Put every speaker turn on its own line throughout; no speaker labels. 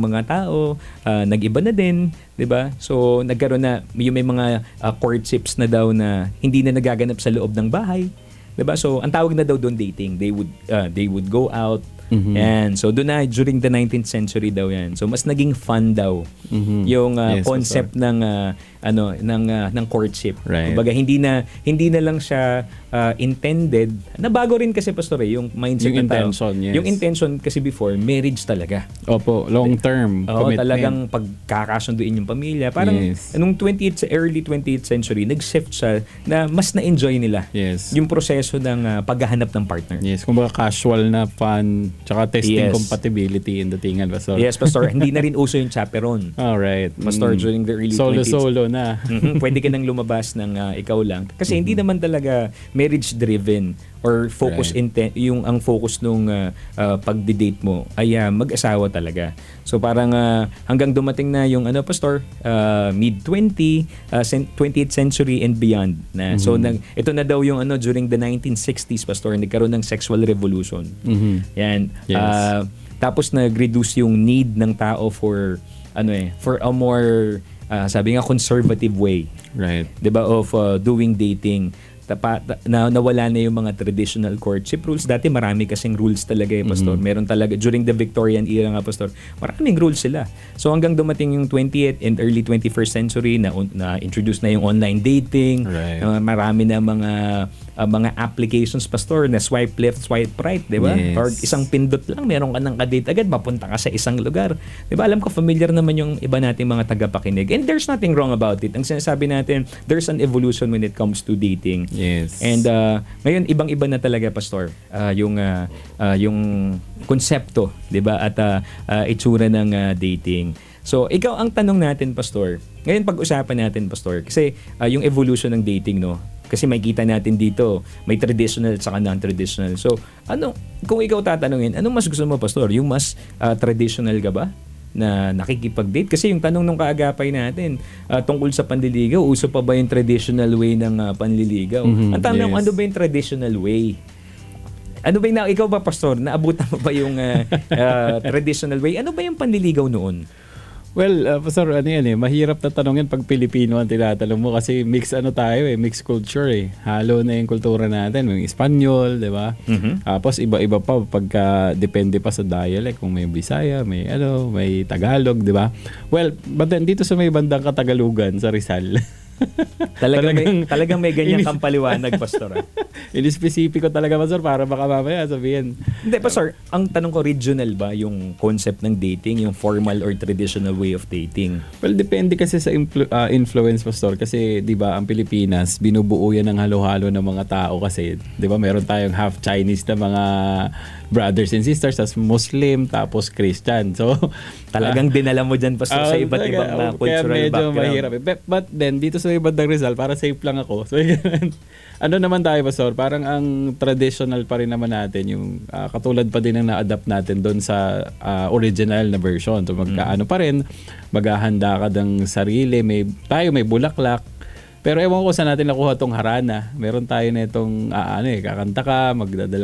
mga tao, nag-iba na din, 'di ba? So nagkaroon na yung may mga courtships na daw na hindi na nagaganap sa loob ng bahay, 'di ba? So ang tawag na daw doon dating. They would go out. Yan. So doon na during the 19th century daw yan. So mas naging fun daw yung concept ng ng courtship.
Right.
Kumbaga hindi na lang siya intended. Nabago rin kasi pastor yung mindset
Yung
ng tao.
intention, yes.
Yung intention kasi before marriage talaga.
Opo, long-term
Oo,
commitment.
talagang pagkakasunduin yung pamilya. Parang
Yes.
nung early 20th century, nag-shift siya na mas na-enjoy nila
Yes.
yung proseso ng paghahanap ng partner.
Yes, kumbaga casual na fun, tsaka testing
Yes.
compatibility in datingan, Pastor.
Yes, pastor. Hindi na rin uso yung chaperon.
Alright.
Pastor, during the early 20s.
Solo na.
Pwede ka nang lumabas ng ikaw lang. Kasi hindi naman talaga marriage-driven or focus yung ang focus nung pagdi-date mo ay mag-asawa talaga. So parang hanggang dumating na yung pastor, mid-20, 20th century and beyond na. So ito na daw yung during the 1960s, pastor, nagkaroon ng sexual revolution. Yan.
Yes.
Tapos nag-reduce yung need ng tao for for a more sabi nga conservative way,
Right.
'di ba, of doing dating. Nawala na yung mga traditional courtship rules. Dati marami kasing rules talaga pastor. Meron talaga during the Victorian era nga, pastor. Maraming rules sila. So hanggang dumating yung 20th and early 21st century na introduce na yung online dating.
Right.
Marami na mga applications, pastor, na swipe left, swipe right, 'di ba?
Yes.
Or isang pindot lang meron ka ng kadate agad, mapunta ka sa isang lugar. 'Di ba? Alam ko familiar naman yung iba nating mga tagapakinig. And there's nothing wrong about it. Ang sinasabi natin, there's an evolution when it comes to dating.
Yes.
And ngayon ibang-iba na talaga, pastor, yung konsepto, 'di ba? At itsura ng dating. So ikaw ang tanong natin, pastor. Ngayon pag-usapan natin, pastor, kasi yung evolution ng dating, no? Kasi makikita natin dito, may traditional at saka non-traditional. So, kung ikaw tatanungin, anong mas gusto mo, pastor? Yung mas traditional ka ba na nakikipag-date? Kasi yung tanong nung kaagapay natin, tungkol sa panliligaw, uso pa ba yung traditional way ng panliligaw? Ang tanong,
yes.
ano ba yung traditional way? Ano ba yung, ikaw ba, pastor, naabutan mo ba yung traditional way? Ano ba yung panliligaw noon?
Well, Pastor, mahirap na tanongin pag Pilipino ang tinatanong mo kasi mix mix culture eh. Halo na yung kultura natin, yung Espanyol, 'di ba? Tapos iba-iba pa pagka depende pa sa dialect, kung may Bisaya, may Tagalog, 'di ba? Well, but then dito sa may bandang Katagalugan sa Rizal.
Talagang may ganyan kang paliwanag, pastor.
In-specific ko talaga, Pastor, para baka mamaya sabihin.
Hindi, pastor, ang tanong ko, regional ba yung concept ng dating, yung formal or traditional way of dating?
Well, depende kasi sa influence, Pastor. Kasi, di ba, ang Pilipinas, binubuo yan ng halo-halo ng mga tao kasi, di ba, meron tayong half Chinese na mga brothers and sisters, as Muslim, tapos Christian. So,
talagang dinala mo dyan, pastor, sa iba't ibang cultural
kaya medyo
background.
Mahirap. But then, dito sa ibandang Rizal, para safe lang ako. So, ano naman tayo, Pastor? Parang ang traditional pa rin naman natin, yung katulad pa din ang na-adapt natin doon sa original na version. So, magkaano pa rin, maghahanda ka ng sarili, may bulaklak. Pero ewan ko saan natin nakuha tong harana. Meron tayo na itong kakanta ka, magdadala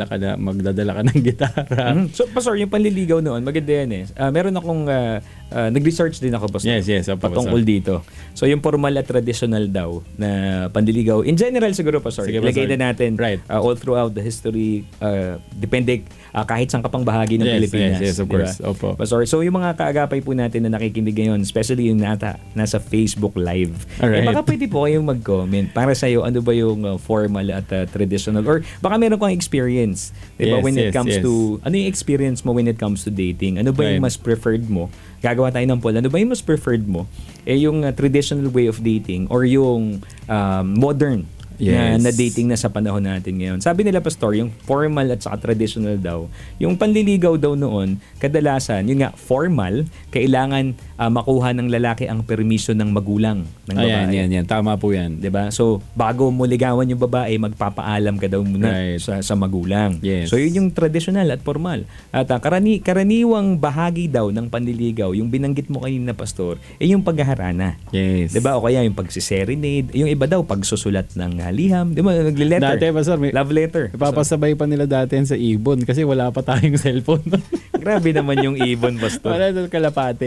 ka ng gitara.
So, pastor, yung panliligaw noon, maganda yan eh. Meron akong nag-research din ako, pastor.
Yes,
patungkol dito. So, yung formal at traditional daw na panliligaw. In general siguro, pastor.
Sige,
ilagay
pastor.
na natin
Right.
all throughout the history, depende kahit saan kapang bahagi ng Pilipinas.
Yes, of course.
Diba?
Opo.
Pastor, so yung mga kaagapay po natin na nakikinig ngayon, especially yung nasa Facebook Live.
Alright.
Baka pwede po kayong mag-comment para sa'yo, ano ba yung formal at traditional? Or baka meron kang experience. Diba?
Yes,
When it
yes,
comes
yes.
to, ano yung experience mo when it comes to dating? Ano ba yung
Right.
mas preferred mo? Gagawa tayo ng poll. Ano ba yung mas preferred mo? Yung traditional way of dating or yung modern
Yes.
na dating na sa panahon natin ngayon. Sabi nila, pastor, yung formal at saka traditional daw. Yung panliligaw daw noon, kadalasan, yun nga, formal, kailangan makuha ng lalaki ang permiso ng magulang ng babae.
Yan. Tama po yan.
'Di ba? So, bago mo ligawan yung babae, magpapaalam ka daw muna
Right.
sa magulang.
Yes.
So, yun yung traditional at formal. At karaniwang bahagi daw ng panliligaw, yung binanggit mo kanina, pastor, yung paghaharana.
Yes.
'Di ba? O kaya yung pagsiserenade, yung iba daw pagsusulat ng liham, 'di ba? Nagle-letter.
Dati, Pastor,
Love letter.
Ipapasabay pa nila dati yan sa ibon kasi wala pa tayong cellphone.
Grabe naman yung ibon, pastor.
Wala doon kalapate.